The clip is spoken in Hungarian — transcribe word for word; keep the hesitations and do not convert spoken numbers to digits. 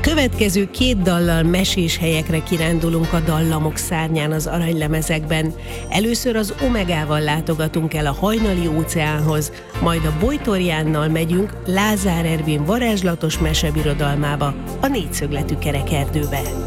következő két dallal mesés helyekre kirándulunk a dallamok szárnyán az aranylemezekben. Először az Omegával látogatunk el a Hajnali óceánhoz, majd a Bojtor-Jánnal megyünk Lázár Ervin varázslatos mesebirodalmába, a négyszögletű kerekerdőbe.